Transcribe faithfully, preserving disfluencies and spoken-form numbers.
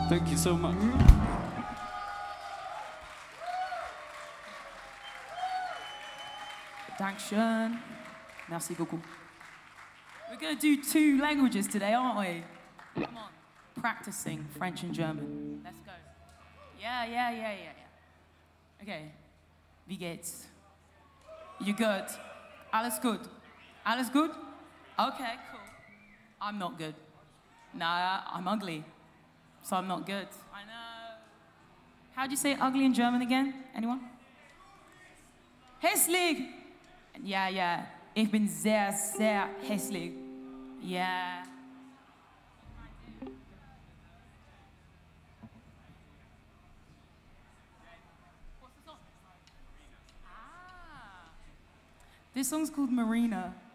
Thank you so much. Dankeschön. Merci beaucoup. We're going to do two languages today, aren't we? Come on. Practicing French and German. Let's go. Yeah, yeah, yeah, yeah, yeah. Okay. Wie geht's? You good? Alles gut? Alles gut? Okay, cool. I'm not good. Nah, I'm ugly. So I'm not good. I know. How do you say ugly in German again? Anyone? Hässlich! Ja, ja. Ich bin sehr, sehr hässlich. Ja. What's the song? Ah. This song's called Marina.